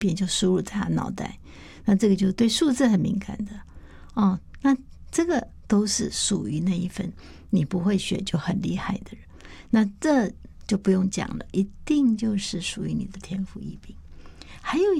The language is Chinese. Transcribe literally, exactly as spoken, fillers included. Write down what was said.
遍就输入在他脑袋，那这个就对数字很敏感的哦。那这个都是属于那一份你不会学就很厉害的人，那这就不用讲了，一定就是属于你的天赋异禀。还有